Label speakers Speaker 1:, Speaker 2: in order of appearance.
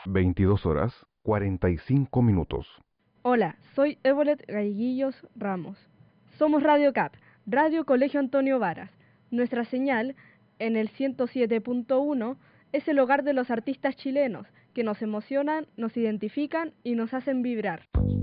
Speaker 1: 22 horas 45 minutos.
Speaker 2: Hola, soy Evolet Galleguillos Ramos. Somos Radio CAP, Radio Colegio Antonio Varas. Nuestra señal, en el 107.1, es el hogar de los artistas chilenos, que nos emocionan, nos identifican y nos hacen vibrar.